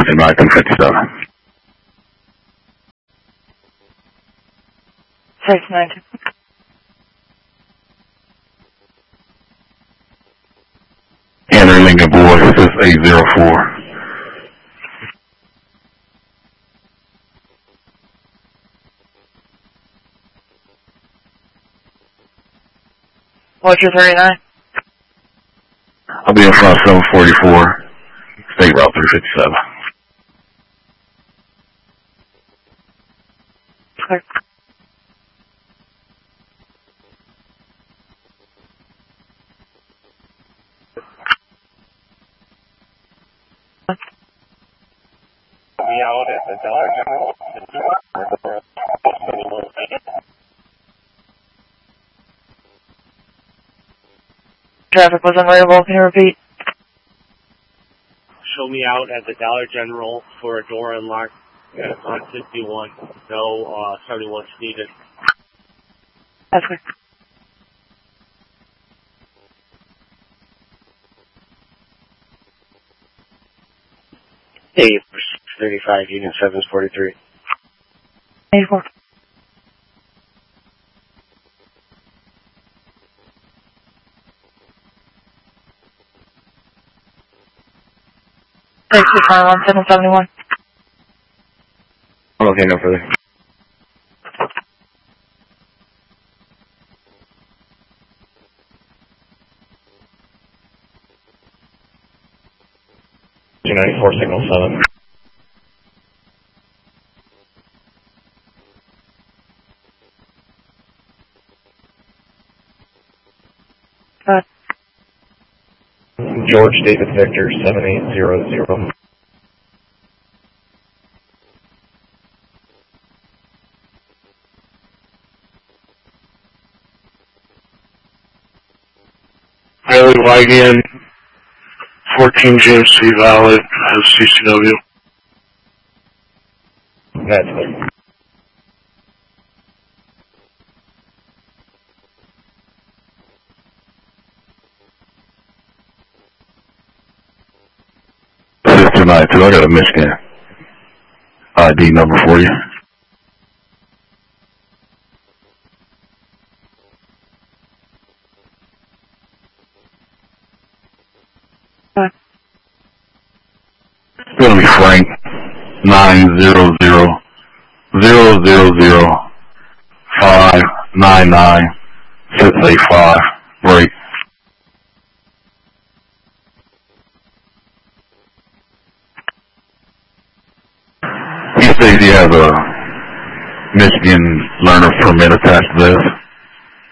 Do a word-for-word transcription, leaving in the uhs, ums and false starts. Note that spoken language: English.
Roger, nine two fifty-seven. six nine two. Henry Lincoln Boy, this is eight zero four. What's your thirty-nine? I'll be in front of seven forty-four, State Route three fifty-seven. Clear. Me out at the Dollar General. Traffic was unreadable. Can you repeat? Show me out at the Dollar General for a door unlock on sixty-one. No uh, seventy-one needed. That's clear. Hey, thirty-five, Union seven forty-three. eighty-four. six two five one seven seventy-one. Okay, no further. two ninety-four, signal seven. Uh, George David Victor, seven eight zero zero. Haley Wygan, fourteen G M C valid, has C C W. That's it. Sister nine two, I got a Michigan I D number for you. uh, It's gonna be Frank, nine zero zero zero zero zero five nine nine six eight five. Break. He says he has a Michigan learner permit attached to this.